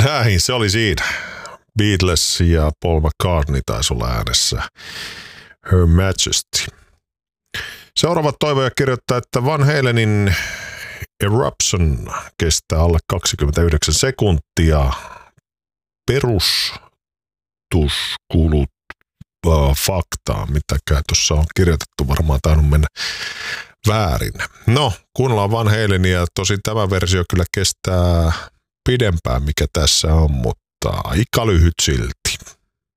Näin, se oli siinä. Beatles ja Paul McCartney taisi olla äänessä. Her Majesty. Seuraava toivoja kirjoittaa, että Van Halenin Eruption kestää alle 29 sekuntia. Perustuskulut faktaa, mitä tuossa on kirjoitettu, varmaan tainnut mennä väärin. No, kuunnellaan Van Halenia. Tosin tämä versio kyllä kestää pidempään, mikä tässä on, mutta aika lyhyt silti.